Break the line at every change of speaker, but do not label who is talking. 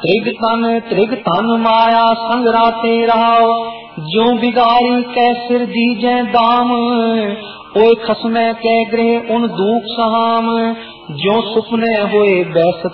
त्रिग तन माया संग राते रहाओ, ज्यों बिगाड़ी कै सिर दीजै दाम, ओए खसमै कै गृह उन दुख सहाम, ज्यों सुपने होए बैसत